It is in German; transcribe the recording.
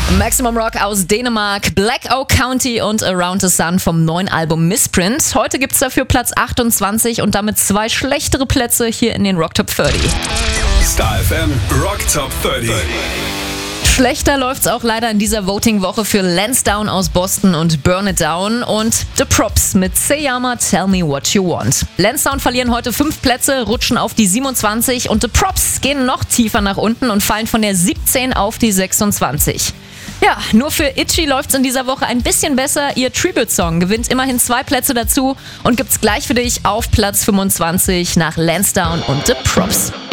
Maximum Rock aus Dänemark, Black Oak County und Around the Sun vom neuen Album Misprint. Heute gibt's dafür Platz 28 und damit 2 schlechtere Plätze hier in den Rock Top 30. Star FM Rock Top 30. Schlechter läuft's auch leider in dieser Voting-Woche für Lansdowne aus Boston und Burn It Down und The Props mit Seyama Tell Me What You Want. Lansdowne verlieren heute 5 Plätze, rutschen auf die 27 und The Props gehen noch tiefer nach unten und fallen von der 17 auf die 26. Ja, nur für Itchy läuft's in dieser Woche ein bisschen besser. Ihr Tribute-Song gewinnt immerhin 2 Plätze dazu und gibt's gleich für dich auf Platz 25 nach Lansdowne und The Props.